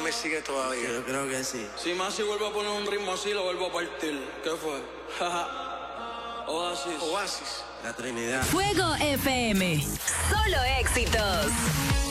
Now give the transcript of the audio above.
me sigue todavía. Yo creo que sí. Si Masi vuelve a poner un ritmo así, lo vuelvo a partir. ¿Qué fue? Oasis. Oasis. La Trinidad. Fuego FM. Solo éxitos.